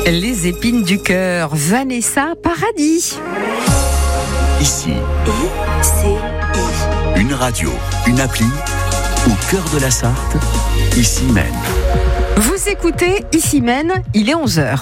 Les épines du cœur, Vanessa Paradis. Ici, I-C-I. une radio, une appli, au cœur de la Sarthe, Ici Mène. Vous écoutez Ici Mène, il est 11h.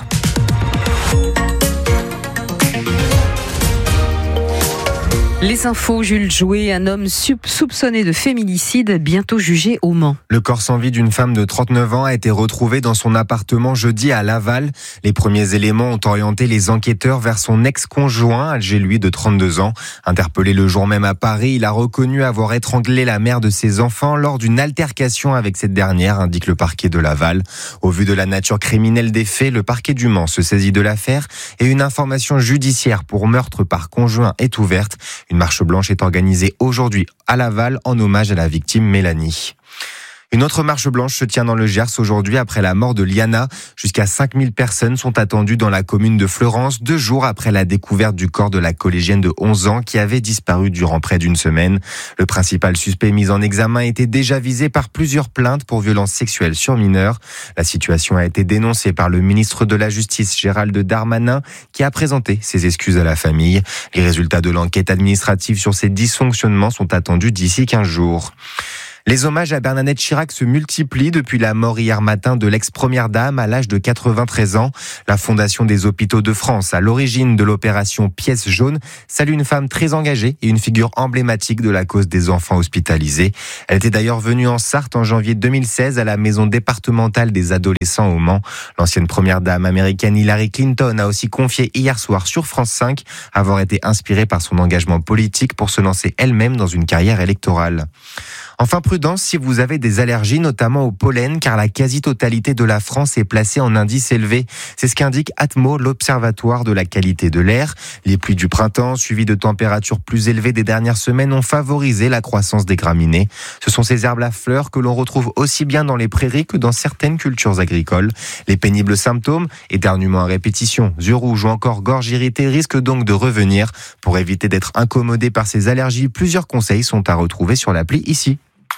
Les infos, Jules Jouet, un homme soupçonné de féminicide, bientôt jugé au Mans. Le corps sans vie d'une femme de 39 ans a été retrouvé dans son appartement jeudi à Laval. Les premiers éléments ont orienté les enquêteurs vers son ex-conjoint, âgé lui de 32 ans. Interpellé le jour même à Paris, il a reconnu avoir étranglé la mère de ses enfants lors d'une altercation avec cette dernière, indique le parquet de Laval. Au vu de la nature criminelle des faits, le parquet du Mans se saisit de l'affaire et une information judiciaire pour meurtre par conjoint est ouverte. Une marche blanche est organisée aujourd'hui à Laval en hommage à la victime Mélanie. Une autre marche blanche se tient dans le Gers aujourd'hui après la mort de Liana. Jusqu'à 5000 personnes sont attendues dans la commune de Fleurance, 2 jours après la découverte du corps de la collégienne de 11 ans qui avait disparu durant près d'une semaine. Le principal suspect mis en examen était déjà visé par plusieurs plaintes pour violences sexuelles sur mineurs. La situation a été dénoncée par le ministre de la Justice, Gérald Darmanin, qui a présenté ses excuses à la famille. Les résultats de l'enquête administrative sur ces dysfonctionnements sont attendus d'ici 15 jours. Les hommages à Bernadette Chirac se multiplient depuis la mort hier matin de l'ex-première dame à l'âge de 93 ans. La Fondation des Hôpitaux de France, à l'origine de l'opération Pièce jaune, salue une femme très engagée et une figure emblématique de la cause des enfants hospitalisés. Elle était d'ailleurs venue en Sarthe en janvier 2016 à la maison départementale des adolescents au Mans. L'ancienne première dame américaine Hillary Clinton a aussi confié hier soir sur France 5 avoir été inspirée par son engagement politique pour se lancer elle-même dans une carrière électorale. Enfin, prudence si vous avez des allergies, notamment au pollen, car la quasi-totalité de la France est placée en indice élevé. C'est ce qu'indique Atmo, l'Observatoire de la qualité de l'air. Les pluies du printemps, suivies de températures plus élevées des dernières semaines, ont favorisé la croissance des graminées. Ce sont ces herbes à fleurs que l'on retrouve aussi bien dans les prairies que dans certaines cultures agricoles. Les pénibles symptômes, éternuements à répétition, yeux rouges ou encore gorge irritée, risquent donc de revenir. Pour éviter d'être incommodé par ces allergies, plusieurs conseils sont à retrouver sur l'appli Ici.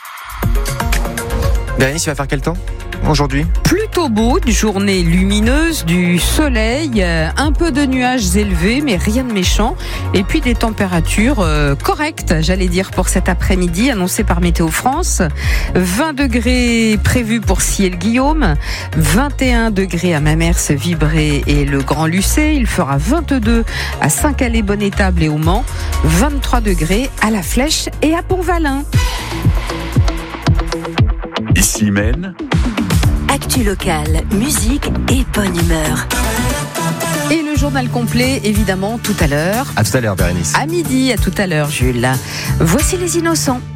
Bérénice, il va faire quel temps aujourd'hui ? Plutôt beau, une journée lumineuse, du soleil, un peu de nuages élevés, mais rien de méchant. Et puis des températures correctes, j'allais dire, pour cet après-midi, annoncé par Météo France. 20 degrés prévus pour Ciel-Guillaume, 21 degrés à Mamers, Vibré et le Grand Lucé. Il fera 22 à Saint-Calais, Bonne-Étable et au Mans, 23 degrés à La Flèche et à Pont-Valin. Ici Mène. Actu locale, musique et bonne humeur. Et le journal complet, évidemment, tout à l'heure. À tout à l'heure, Bérénice. À midi, à tout à l'heure, Jules. Voici les innocents.